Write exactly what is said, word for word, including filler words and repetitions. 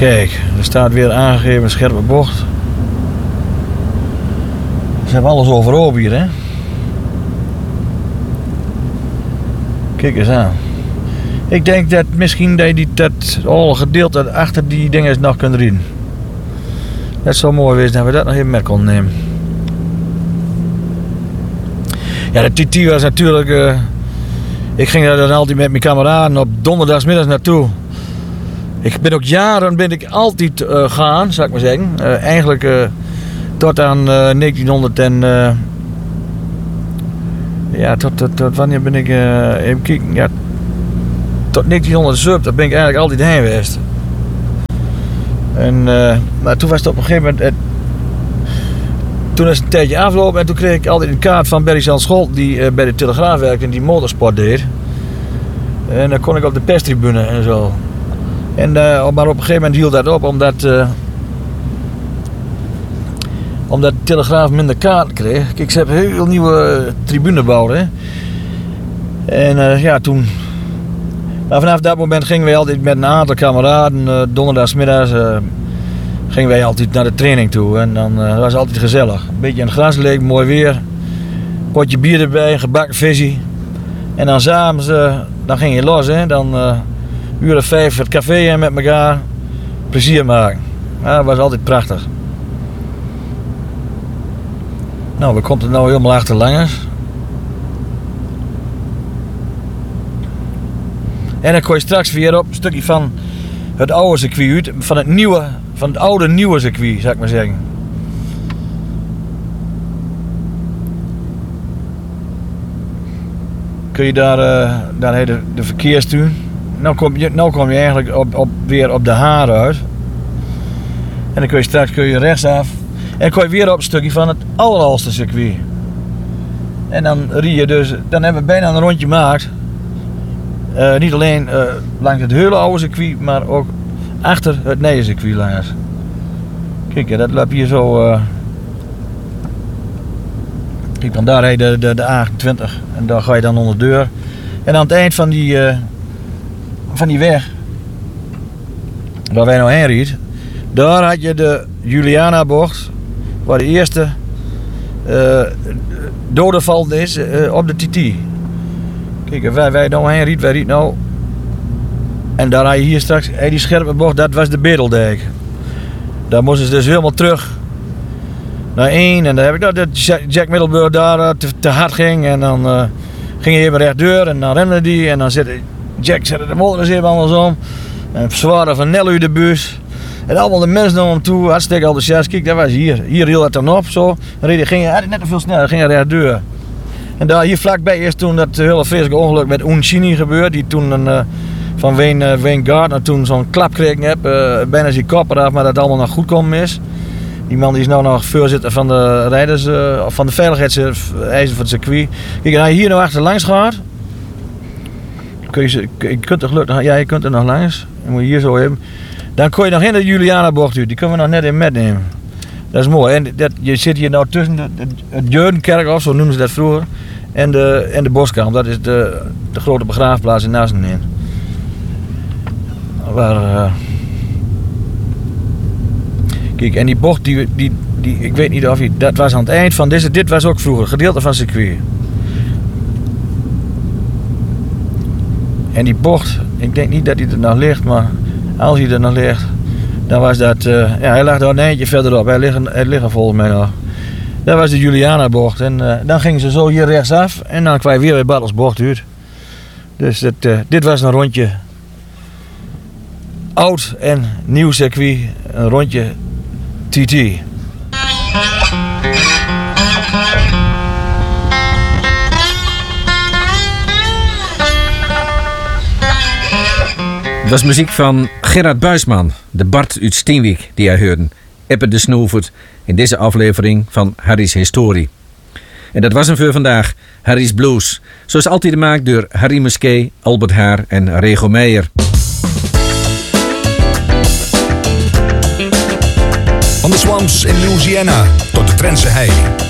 Kijk, er staat weer aangegeven scherpe bocht. Ze hebben alles overhoop hier, hè. Kijk eens aan. Ik denk dat misschien dat je die, dat alle gedeelte achter die dingen nog kunt rijden. Dat zou mooi wezen dat we dat nog even mee konden nemen. Ja, de T T was natuurlijk... Uh, ik ging daar dan altijd met mijn kameraden op donderdagsmiddags naartoe. Ik ben ook jaren ben ik altijd uh, gaan, zou ik maar zeggen. Uh, eigenlijk uh, tot aan uh, negentienhonderd en... Uh, ja, tot, tot, tot wanneer ben ik... Uh, even kijken, ja... Tot negentienhonderdzeventig, daar ben ik eigenlijk altijd heen geweest. En, uh, maar toen was het op een gegeven moment... Het, toen is het een tijdje afgelopen en toen kreeg ik altijd een kaart van Barry Jan Scholt... die uh, bij de Telegraaf werkte en die motorsport deed. En dan kon ik op de perstribune en zo. En, uh, maar op een gegeven moment hield dat op omdat... Uh, omdat de Telegraaf minder kaarten kreeg. Kijk, ze hebben heel veel nieuwe uh, tribune bouwen. Hè? En uh, ja, toen... Maar vanaf dat moment gingen wij altijd met een aantal kameraden, uh, donderdagsmiddags, uh, gingen wij altijd naar de training toe. En dan uh, was het altijd gezellig. Een beetje in het gras leek, mooi weer. Potje bier erbij, gebakken visie. En dan s'avonds, uh, dan ging je los, hè. Dan uh, uren vijf het café in met elkaar. Plezier maken. Ja, dat was altijd prachtig. Nou, we komen er nou helemaal achter langs. En dan kon je straks weer op een stukje van het oude circuit uit, van het nieuwe, van het oude nieuwe circuit, zou ik maar zeggen. Kun je daar, uh, daar heet de, de verkeerstuur. Nou kom je, nou kom je eigenlijk op, op, weer op de Haren uit. En dan kun je straks kun je rechtsaf. En dan kom je weer op een stukje van het alleroudste circuit. En dan rie je dus, dan hebben we bijna een rondje gemaakt. Uh, niet alleen uh, langs het hele oude circuit, maar ook achter het nieuwe circuit langs. Kijk, dat loopt hier zo. Uh... Kijk, dan daar heet de, de, de A achtentwintig en daar ga je dan onder de deur. En aan het eind van die, uh, van die weg, waar wij nou heen rieden, daar had je de Juliana-bocht, waar de eerste uh, dodenval is uh, op de T T. Kijk, wij, wij nou heen riet, wij riet nou. En daar had je hier straks, hey, die scherpe bocht, dat was de Bedeldijk. Daar moesten ze dus helemaal terug naar één. En dan heb ik dat, dat Jack Middelburg daar uh, te, te hard ging. En dan uh, ging je even rechtdoor en dan remde die. En dan zette Jack zette de motor eens even andersom. En zwaarder van Nellu de bus. En allemaal de mensen naar hem toe, hartstikke enthousiast. Kijk, dat was hier. Hier hield het dan op zo. Dan reed, ging je net te veel sneller, ging je rechtdoor. En daar hier vlakbij is toen dat hele vreselijke ongeluk met Uncini gebeurd. Die toen een, uh, van Wayne, uh, Wayne Gardner toen zo'n klap kreeg heb. Uh, bijna zijn kop eraf, maar dat het allemaal nog goed komt is. Die man die is nou nog voorzitter van de rijders, uh, van de veiligheidseisen van het circuit. Kijk, en als je hier nou achter langs gaat. Kun je, je kunt er gelukkig, ja, je kunt er nog langs. Dan moet je hier zo hebben. Dan kon je nog in de Juliana-bocht uit. Die kunnen we nog net in metnemen. Dat is mooi. En dat, je zit hier nou tussen de, de, het Jeudenkerkhof, zo noemen ze dat vroeger. En de, en de Boskamp, dat is de, de grote begraafplaats in Nasseneen. Waar, uh... Kijk, en die bocht, die, die, die, ik weet niet of je, dat was aan het eind van deze, dit was ook vroeger, gedeelte van het circuit. En die bocht, ik denk niet dat hij er nog ligt, maar als hij er nog ligt, dan was dat, uh, ja, hij lag daar een eindje verderop, hij ligt, hij ligt er volgens mij nog. Dat was de Juliana-bocht en uh, dan gingen ze zo hier rechtsaf en dan kwam je weer bij Bartels bocht uit. Dus dit, uh, dit was een rondje oud en nieuw circuit, een rondje T T. Het was muziek van Gerard Buisman, de Bart uit Steenwijk die hij hoorde. Eppe de Snoevert in deze aflevering van Harry's Historie. En dat was hem voor vandaag, Harry's Blues. Zoals altijd gemaakt door Harry Musquet, Albert Haar en Rego Meijer. Van de Swamps in Louisiana tot de Drentse hei.